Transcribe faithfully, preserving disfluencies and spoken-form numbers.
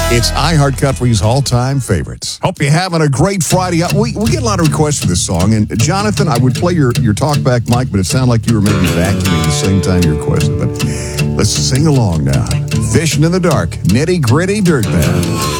It's iHeart Country's all-time favorites. Hope you're having a great Friday. We, we get a lot of requests for this song. And Jonathan, I would play your, your talkback mic, but it sounded like you were maybe vacuuming at the same time you requested. But let's sing along now. Fishing in the Dark, Nitty Gritty Dirt Band.